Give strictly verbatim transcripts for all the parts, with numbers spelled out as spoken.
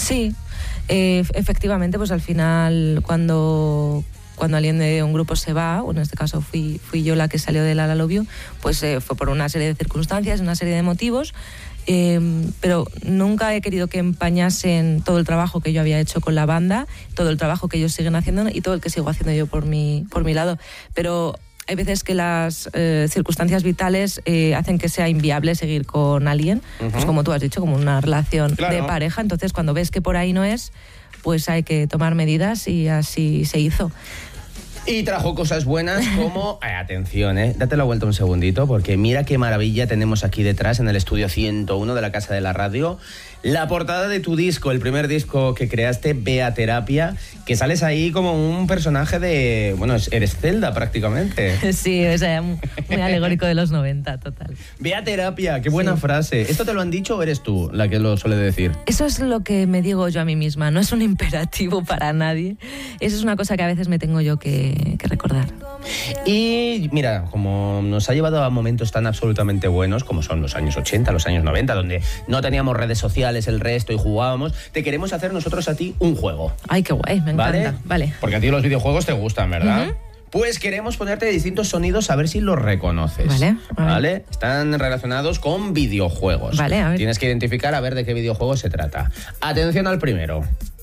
Sí, eh, efectivamente, pues al final cuando... cuando alguien de un grupo se va, o en este caso fui, fui yo la que salió de La La Love You, pues eh, fue por una serie de circunstancias, una serie de motivos, eh, pero nunca he querido que empañasen todo el trabajo que yo había hecho con la banda, todo el trabajo que ellos siguen haciendo y todo el que sigo haciendo yo por mi, por mi lado. Pero hay veces que las eh, circunstancias vitales eh, hacen que sea inviable seguir con alguien, uh-huh. pues como tú has dicho, como una relación claro. de pareja. Entonces, cuando ves que por ahí no es, pues hay que tomar medidas y así se hizo. Y trajo cosas buenas como... Eh, atención, eh, date la vuelta un segundito, porque mira qué maravilla tenemos aquí detrás en el estudio ciento uno de la Casa de la Radio. La portada de tu disco, el primer disco que creaste, Bea Terapia, que sales ahí como un personaje de... Bueno, eres Zelda prácticamente. Sí, o sea, muy, muy alegórico de los noventa, total. Bea Terapia, qué buena sí. frase. ¿Esto te lo han dicho o eres tú la que lo suele decir? Eso es lo que me digo yo a mí misma, no es un imperativo para nadie. Eso es una cosa que a veces me tengo yo que, que recordar. Y mira, como nos ha llevado a momentos tan absolutamente buenos como son los años ochenta, los años noventa, donde no teníamos redes sociales, el resto, y jugábamos, te queremos hacer nosotros a ti un juego. Ay, qué guay, me ¿Vale? encanta. Vale. Porque a ti los videojuegos te gustan, ¿verdad? Uh-huh. Pues queremos ponerte distintos sonidos a ver si los reconoces. Vale, ¿Vale? Están relacionados con videojuegos. Vale, a ver. Tienes que identificar a ver de qué videojuego se trata. Atención al primero.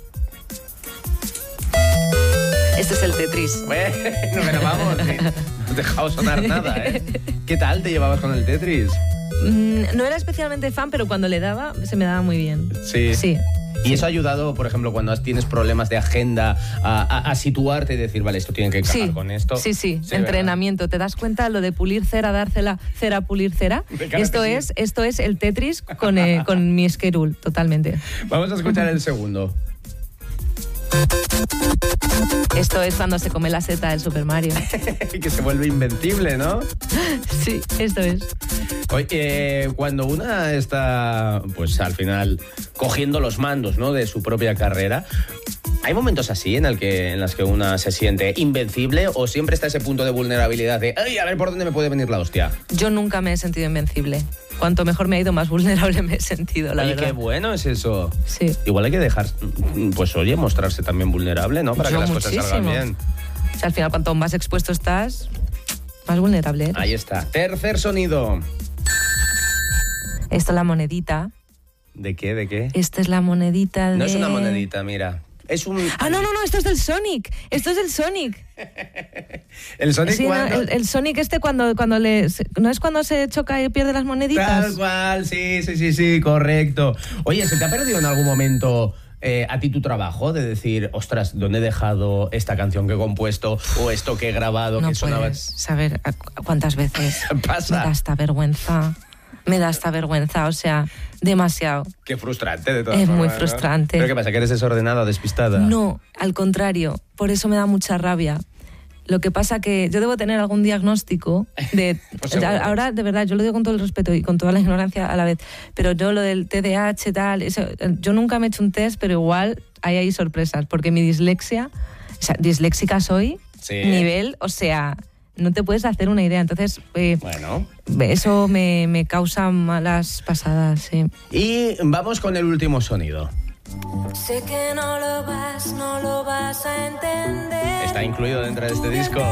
Este es el Tetris. Bueno, pero vamos, no te he dejado sonar nada, ¿eh? ¿Qué tal te llevabas con el Tetris? Mm, no era especialmente fan, pero cuando le daba, se me daba muy bien. Sí. Sí. ¿Y eso ha ayudado, por ejemplo, cuando tienes problemas de agenda, a, a, a situarte y decir, vale, esto tiene que encajar sí, con esto? Sí, sí, sí entrenamiento. ¿Verdad? ¿Te das cuenta lo de pulir cera, dar cera, cera pulir cera? Esto sí. es, esto es el Tetris con, eh, con mi schedule, totalmente. Vamos a escuchar el segundo. Esto es cuando se come la seta del Super Mario. Que se vuelve invencible, ¿no? Sí, esto es. Oye, eh, cuando una está, pues al final, cogiendo los mandos, ¿no?, de su propia carrera, ¿hay momentos así en el que en las que una se siente invencible o siempre está ese punto de vulnerabilidad de, ay, a ver por dónde me puede venir la hostia? Yo nunca me he sentido invencible. Cuanto mejor me ha ido, más vulnerable me he sentido, la oye, verdad. Qué bueno es eso. Sí. Igual hay que dejar, pues oye, mostrarse también vulnerable, ¿no? Para Yo que las muchísimo. cosas salgan bien. O sea, al final, cuanto más expuesto estás, más vulnerable eres. Ahí está. Tercer sonido. Esto es la monedita. ¿De qué? ¿De qué? Esta es la monedita de... No es una monedita, mira. Es un... Ah, no, no, no, esto es del Sonic. Esto es del Sonic. ¿El Sonic sí, cuando? No, el, el Sonic este cuando, cuando le... ¿No es cuando se choca y pierde las moneditas? Tal cual, sí, sí, sí, sí, correcto. Oye, ¿se te ha perdido en algún momento eh, a ti tu trabajo? De decir, ostras, ¿dónde he dejado esta canción que he compuesto o esto que he grabado no que sonaba? puedes saber cuántas veces. Pasa. Me da esta vergüenza. Me da esta vergüenza, o sea, demasiado. Qué frustrante, de todas Es formas, muy ¿no? frustrante. ¿Pero qué pasa, que eres desordenada o despistada? No, al contrario, por eso me da mucha rabia. Lo que pasa que yo debo tener algún diagnóstico de... Pues ahora, de verdad, yo lo digo con todo el respeto y con toda la ignorancia a la vez, pero yo lo del T D A H, tal, eso, yo nunca me he hecho un test, pero igual hay ahí sorpresas, porque mi dislexia, o sea, disléxica soy, sí. nivel, o sea... No te puedes hacer una idea, entonces eh, bueno. eso me, me causa malas pasadas, sí. Y vamos con el último sonido. Sé que no lo vas, no lo vas a entender. Está incluido dentro de este disco.